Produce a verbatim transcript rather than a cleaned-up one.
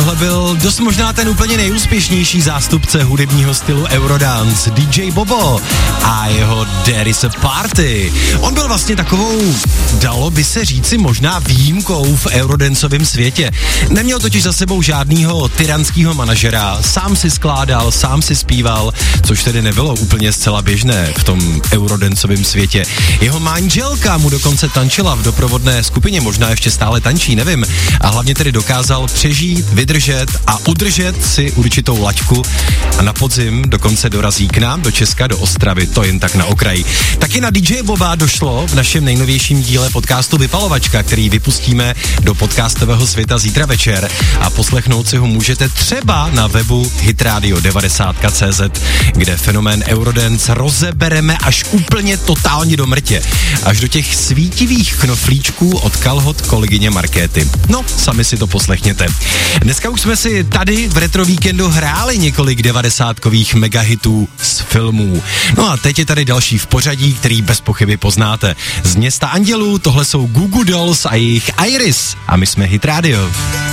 tohle byl dost možná ten úplně nejúspěšnější zástupce hudebního stylu Eurodance, D J Bobo a jeho There is a Party. On byl vlastně takovou, dalo by se říci, možná výjimkou v eurodancovém světě. Neměl totiž za sebou žádnýho tyranského manažera, sám si skládal, sám si zpíval, což tedy nebylo úplně zcela běžné v tom eurodancovém světě. Jeho manželka mu dokonce tančila v doprovodné skupině, možná ještě stále tančí, nevím. A hlavně tedy dokázal přežít, vydržet a udržet si určitou laťku a na podzim dokonce dorazí k nám do Česka, do Ostravy, to jen tak na okraji. Taky na D J Boba došlo v našem nejnovějším díle podcastu Vypalovačka, který vypustíme do podcastového světa zítra večer a poslechnout si ho můžete třeba na webu hitradio devadesát tečka cé zet, kde fenomén Eurodance rozebereme až úplně totálně do mrtě. Až do těch svítivých knoflíčků od kalhot kolegyně Markéty. No, sami si to poslechněte. Dneska už jsme si tady v Retro Víkendu hráli několik devadesátkových megahitů z filmů. No a teď je tady další v pořadí, který bez pochyby poznáte. Z Města andělů tohle jsou Goo Goo Dolls a jejich Iris. A my jsme Hit Radio.